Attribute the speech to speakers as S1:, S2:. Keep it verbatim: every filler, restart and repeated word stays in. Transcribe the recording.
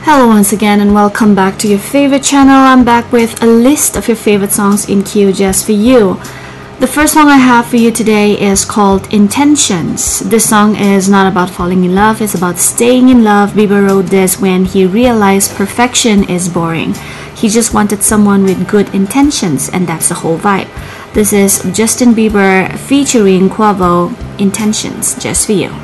S1: Hello once again and welcome back to your favorite channel. I'm back with a list of your favorite songs in queue just for you. The first song I have for you today is called Intentions. This song is not about falling in love, it's about staying in love. Bieber wrote this when he realized perfection is boring. He just wanted someone with good intentions, and that's the whole vibe. This is Justin Bieber featuring Quavo, Intentions, just for you.